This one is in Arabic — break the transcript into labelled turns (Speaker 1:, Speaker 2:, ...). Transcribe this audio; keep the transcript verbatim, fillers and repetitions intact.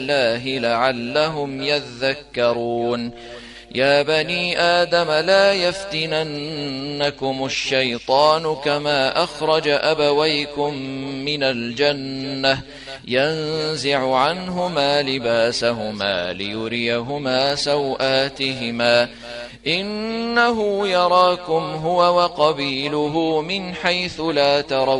Speaker 1: الله لعلهم يذكرون. يا بني آدم لا يفتننكم الشيطان كما أخرج أبويكم من الجنة ينزع عنهما لباسهما ليريهما سوآتهما إنه يراكم هو وقبيله من حيث لا ترون